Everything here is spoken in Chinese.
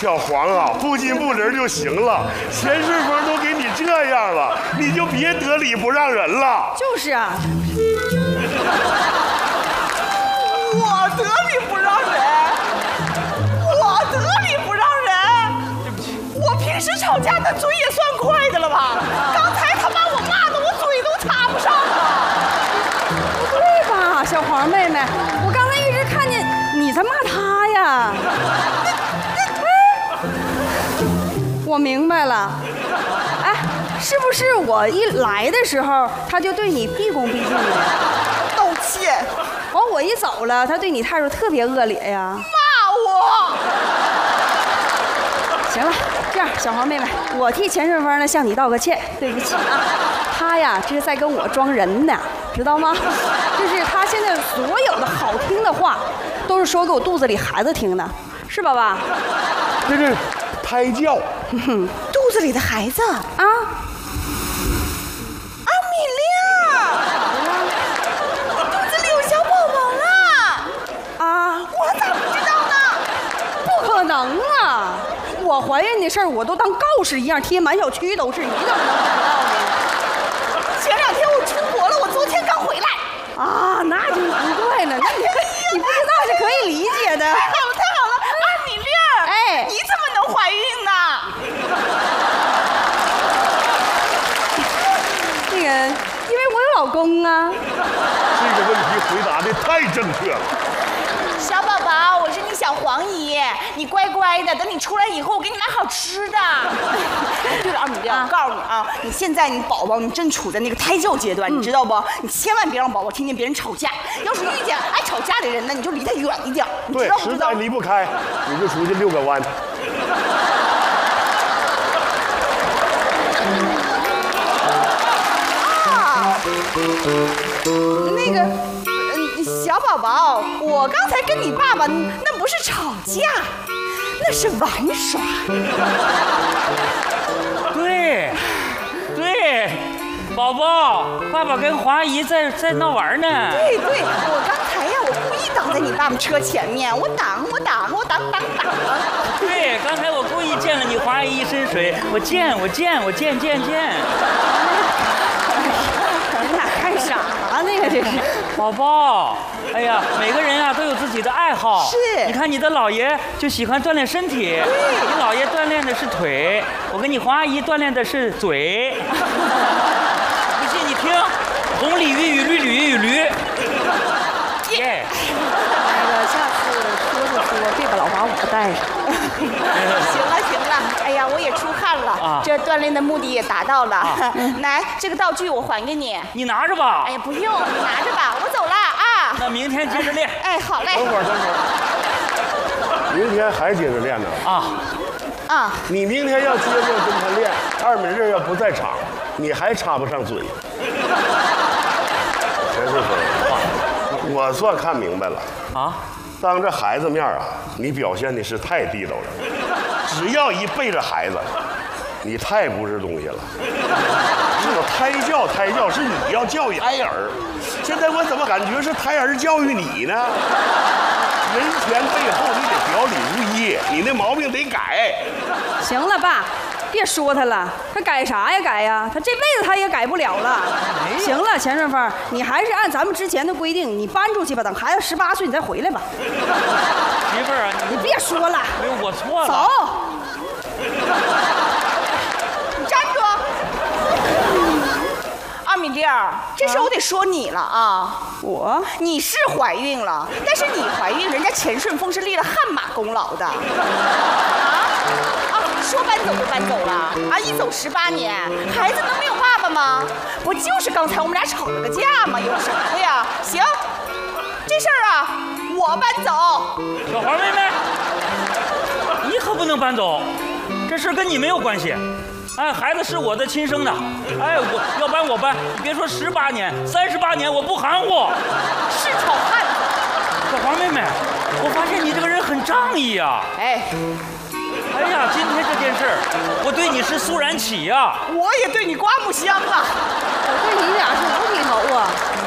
小黄啊，不筋不灵就行了。钱顺风都给你这样了，你就别得理不让人了。 就是啊， 我得理不让人，我得理不让人。 对不起， 我平时吵架那嘴也算快的了吧？刚才他把我骂的我嘴都插不上了。 不对吧，小黄妹妹？我刚才一直看见你在骂他呀。我明白了，哎，是不是我一来的时候他就对你毕恭毕敬的？ 道歉， 完我一走了，他对你态度特别恶劣呀。 骂我。 行了，这样小黄妹妹，我替钱顺风呢向你道个歉，对不起啊。他呀，这是在跟我装人呢，知道吗？就是他现在所有的好听的话，都是说给我肚子里孩子听的，是吧爸？ 这是胎教。 肚子里的孩子啊， 啊， 米亮，我肚子里有小宝宝了啊， 我咋不知道呢？ 不可能啊！我怀孕的事儿我都当告示一样贴满小区都是，你怎么能不知道呢？ 前2天我出国了，我昨天刚回来。 啊，那就难怪了，那你不知道是可以理解的。 太好了，米亮， 哎你怎么能怀孕呢？ 那个，因为我有老公啊。 这个问题回答的太正确了。 小宝宝，我是你小黄姨，你乖乖的，等你出来以后，我给你买好吃的。对了，米亮，我告诉你啊，你现在你宝宝你正处在那个胎教阶段，你知道不？你千万别让宝宝听见别人吵架。要是遇见爱吵架的人呢，你就离他远一点。 对，实在离不开，你就出去遛个弯。 那个，小宝宝，我刚才跟你爸爸那不是吵架，那是玩耍。 对，宝宝，爸爸跟华姨在闹玩呢。 对，我刚才呀，我故意挡在你爸爸车前面，我挡。 对，刚才我故意溅了你华姨一身水，我溅。 你俩干啥呢呀？这是。 宝宝，哎呀，每个人啊都有自己的爱好。 是。 你看你的姥爷就喜欢锻炼身体，你姥爷锻炼的是腿，我跟你黄阿姨锻炼的是嘴。不信你听，红鲤鱼与绿鲤鱼与驴。耶。 那个下次说就说，别把老把我带上。 行了，哎呀，我也出汗了，这锻炼的目的也达到了。来，这个道具我还给你， 你拿着吧。 哎呀，不用，你拿着吧，我走了啊。 那明天接着练。 哎，好嘞。 等会儿，明天还接着练呢？ 啊， 你明天要接着跟他练，二美人要不在场，你还插不上嘴。钱顺风，我算看明白了啊。当着孩子面啊，你表现的是太地道了。只要一背着孩子，你太不是东西了。是我胎教是你要教育胎儿，现在我怎么感觉是胎儿教育你呢？人前背后你得表里如一，你那毛病得改。 行了，爸，别说他了，他改啥呀改呀？他这辈子他也改不了了。行了，钱顺风，你还是按咱们之前的规定，你搬出去吧，等孩子18岁你再回来吧。 媳妇儿啊， 你别说了， 没有，我错了。 走。 你站住！阿米粒儿，这事我得说你了啊！你是怀孕了，但是你怀孕，人家钱顺风是立了汗马功劳的。说搬走就搬走了啊！一走18年，孩子能没有爸爸吗？不就是刚才我们俩吵了个架吗？有啥的呀？行，这事儿啊，我搬走。 小黄妹妹，你可不能搬走，这事跟你没有关系。哎，孩子是我的亲生的，哎，我要搬我搬，别说18年，38年我不含糊。 是条汉子。 小黄妹妹，我发现你这个人很仗义啊。哎呀，今天这件事儿，我对你是肃然起呀。 我也对你刮目相啊。 我对你俩是五体投啊。